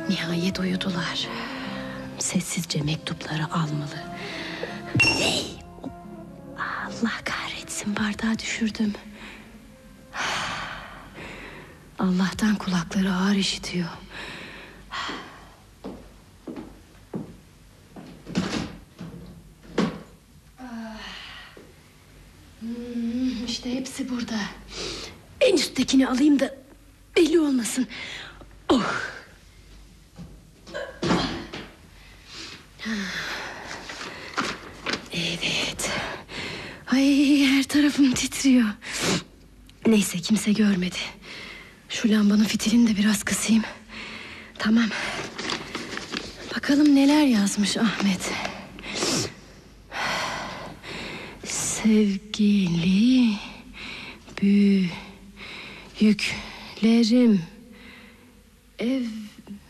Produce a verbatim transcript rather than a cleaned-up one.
Nihayet uyudular. Sessizce mektupları almalı. Hey! Allah kahretsin, bardağı düşürdüm. Allah'tan kulakları ağır işitiyor. Hmm, işte hepsi burada. En üsttekini alayım da belli olmasın. Oh. Evet. Ay, her tarafım titriyor. Neyse, kimse görmedi. Şu lambanın fitilini de biraz kısayım. Tamam. Bakalım neler yazmış Ahmet. Sevgili büyüklerim, ev